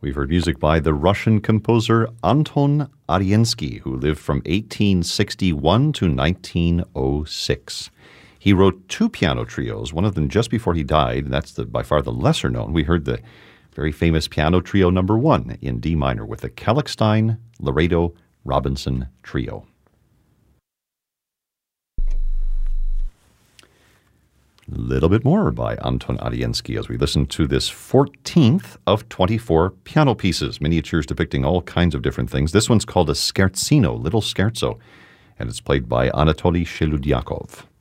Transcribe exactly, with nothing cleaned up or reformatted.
We've heard music by the Russian composer Anton Ariensky, who lived from eighteen sixty-one to nineteen oh six. He wrote two piano trios, one of them just before he died. That's the, by far the lesser known. We heard the very famous piano trio number one in D minor with the Kalkstein, Laredo, Robinson Trio. A little bit more by Anton Ariensky as we listen to this fourteenth of twenty-four piano pieces, miniatures depicting all kinds of different things. This one's called a scherzino, little scherzo, and it's played by Anatoly Sheludyakov.